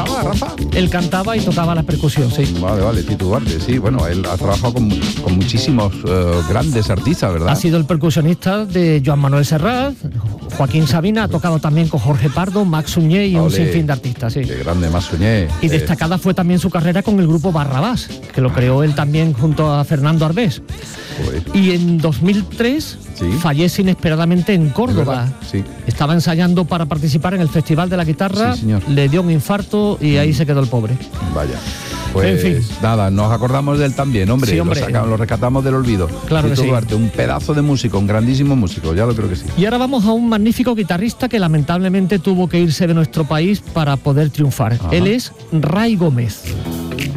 cantaba, Rafa? Él cantaba y tocaba la percusión, sí. Vale, Tito Duarte, sí, bueno, él ha trabajado con muchísimos grandes artistas, ¿verdad? Ha sido el percusionista de Joan Manuel Serrat, Joaquín Sabina, ha tocado también con Jorge Pardo, Max Suñé y un sinfín de artistas, sí. Qué grande, Max Suñé. Y destacada fue también su carrera con el grupo Barrabás, que lo creó él también junto a Fernando Arbés. Y en 2003 fallece inesperadamente en Córdoba. Sí. Estaba ensayando para participar en el Festival de la Guitarra, le dio un infarto y ahí se quedó el pobre. Vaya. Pues en fin. Nada, nos acordamos de él también, hombre. Sí, hombre. Lo rescatamos del olvido. Claro que sí. Duarte, un pedazo de músico, un grandísimo músico, ya lo creo que sí. Y ahora vamos a un magnífico guitarrista que lamentablemente tuvo que irse de nuestro país para poder triunfar. Él es Ray Gómez.